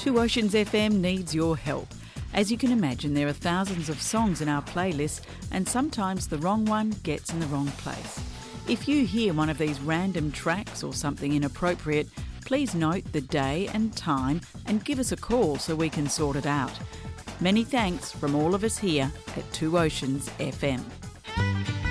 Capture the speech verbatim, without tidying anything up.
Two Oceans F M needs your help. As you can imagine, there are thousands of songs in our playlist, and sometimes the wrong one gets in the wrong place. If you hear one of these random tracks or something inappropriate, please note the day and time and give us a call so we can sort it out. Many thanks from all of us here at Two Oceans F M.